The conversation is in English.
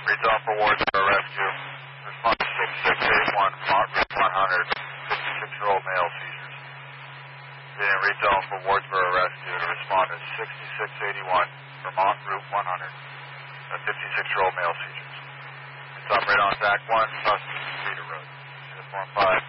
Read zone for Wardsboro Rescue. Respond to 6681, Vermont Route 100, 56-year-old male seizures. Read zone for Wardsboro Rescue to respond to 6681, Vermont Route 100, 56-year-old male seizures. It's on right on Zach 1, Sus Cedar Road. Uniform 5.